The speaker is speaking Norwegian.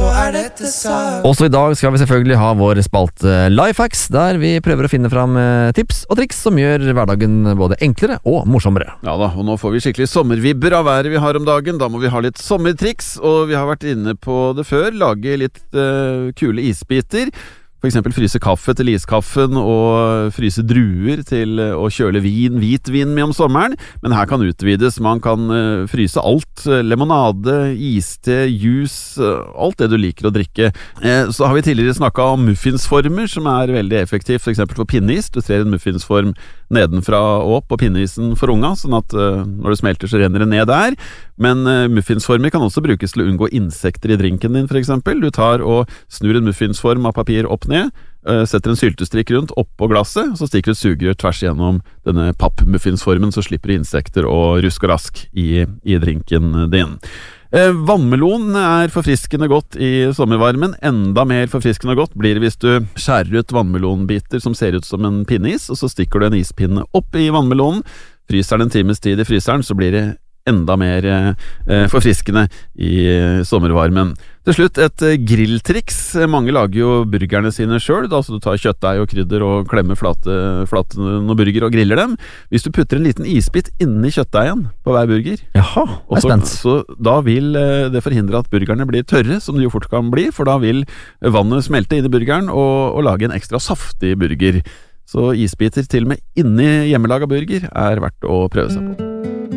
så dette sak. Også i dag skal vi selvfølgelig ha vår spalte Lifehacks, der vi prøver å finne fram tips og triks som gjør hverdagen både enklere og morsommere. Ja da, og nå får vi skikkelig sommervibber av været vi har om dagen. Da må vi ha litt sommertriks, og vi har vært inne på det før. Lage litt kule isbiter. For eksempel fryse kaffe til iskaffen og fryse druer til å kjøle hvitvin med om sommeren. Men her kan utvides. Man kan fryse alt. Lemonade, iste, juice, alt det du liker å drikke. Så har vi tidligere snakket om muffinsformer, som veldig effektivt, for eksempel for pinneis. Du ser en muffinsform nedenfra og opp på pinneisen for unga, sånn at når det smelter så renner det ned der. Men muffinsformer kan også brukes til å unngå insekter i drinken din, for eksempel. Du tar og snur en muffinsform av papir opp ned, setter en syltestrikk rundt oppå glasset, og så stikker du et sugerør tvers gjennom denne pappmuffinsformen, så slipper du insekter og rusk og rask i drinken din. Vannmelon forfriskende godt i sommervarmen. Enda mer forfriskende godt blir det hvis du skjærer ut vannmelonbiter som ser ut som en pinneis, og så stikker du en ispinne opp i vannmelonen, fryser den en times tid i fryseren, så blir det enda mer forfriskende i sommervarmen. Til slutt et grilltriks. Mange lager jo burgerne sine selv, da, så du tar kjøttdeig og krydder og klemmer flate noen burger og griller dem. Hvis du putter en liten isbit inni kjøttdeigen på hver burger, Jaha, jeg spent. så da vil det forhindre at burgerne blir tørre, som de jo fort kan bli, for da vil vannet smelte inn i burgeren og lage en ekstra saftig burger. Så isbiter til og med inni hjemmelaga burger verdt å prøve seg på.